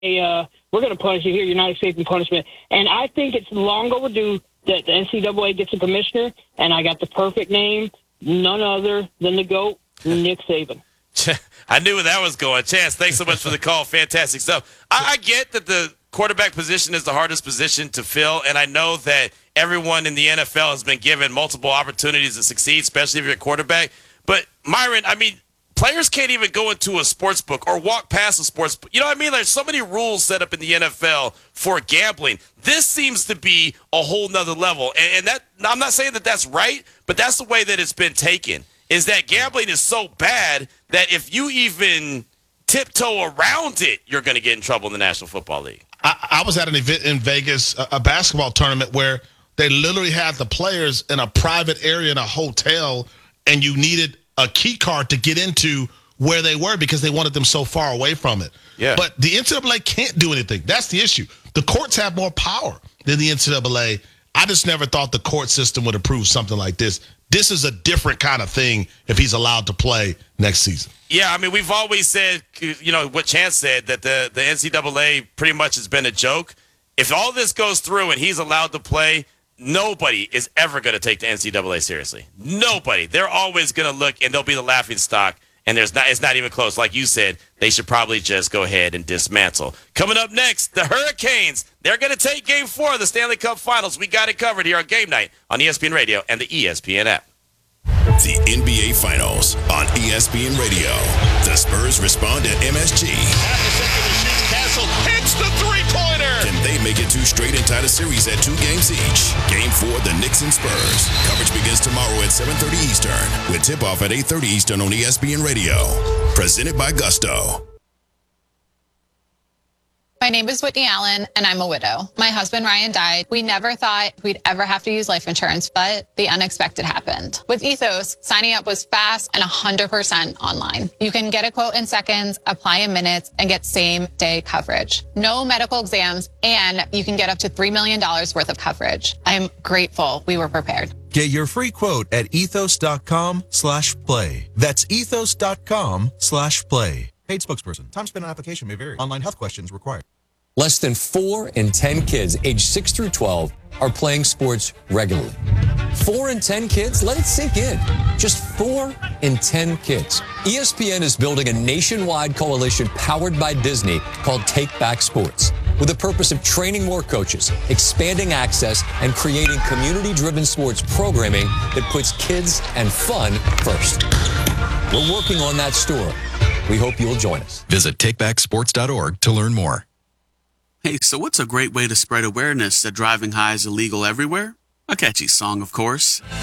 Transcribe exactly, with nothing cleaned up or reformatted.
uh, we're going to punish you here. You're not escaping punishment. And I think it's long overdue that the N C double A gets a commissioner, and I got the perfect name, none other than the GOAT, Nick Saban. I knew where that was going. Chance, thanks so much for the call. Fantastic stuff. I, I get that the quarterback position is the hardest position to fill, and I know that everyone in the N F L has been given multiple opportunities to succeed, especially if you're a quarterback. But, Myron, I mean, players can't even go into a sports book or walk past a sports book. You know what I mean? There's so many rules set up in the N F L for gambling. This seems to be a whole nother level. And, and that I'm not saying that that's right, but that's the way that it's been taken, is that gambling is so bad that if you even tiptoe around it, you're going to get in trouble in the National Football League. I, I was at an event in Vegas, a, a basketball tournament, where they literally had the players in a private area in a hotel, and you needed a key card to get into where they were because they wanted them so far away from it. Yeah. But the N C double A can't do anything. That's the issue. The courts have more power than the N C double A. I just never thought the court system would approve something like this. This is a different kind of thing if he's allowed to play next season. Yeah, I mean, we've always said, you know, what Chance said, that the, the N C double A pretty much has been a joke. If all this goes through and he's allowed to play, nobody is ever going to take the N C double A seriously. Nobody. They're always going to look, and they'll be the laughing stock, and there's not. It's not even close. Like you said, they should probably just go ahead and dismantle. Coming up next, the Hurricanes. They're going to take Game four of the Stanley Cup Finals. We got it covered here on Game Night on E S P N Radio and the E S P N app. The N B A Finals on E S P N Radio. The Spurs respond to M S G. Half a second to shoot. Castle hits the three-pointer. Can they make it two straight and tie the series at two games each? Game four, the Knicks and Spurs. Coverage begins tomorrow at seven thirty Eastern with tip-off at eight thirty Eastern on E S P N Radio. Presented by Gusto. My name is Whitney Allen, and I'm a widow. My husband, Ryan, died. We never thought we'd ever have to use life insurance, but the unexpected happened. With Ethos, signing up was fast and one hundred percent online. You can get a quote in seconds, apply in minutes, and get same-day coverage. No medical exams, and you can get up to three million dollars worth of coverage. I'm grateful we were prepared. Get your free quote at ethos.com slash play. That's ethos.com slash play. Paid spokesperson. Time spent on application may vary. Online health questions required. Less than four in ten kids aged six through twelve are playing sports regularly. Four in ten kids? Let it sink in. Just four in ten kids. E S P N is building a nationwide coalition powered by Disney called Take Back Sports, with the purpose of training more coaches, expanding access, and creating community-driven sports programming that puts kids and fun first. We're working on that story. We hope you'll join us. Visit take back sports dot org to learn more. Hey, so what's a great way to spread awareness that driving high is illegal everywhere? A catchy song, of course.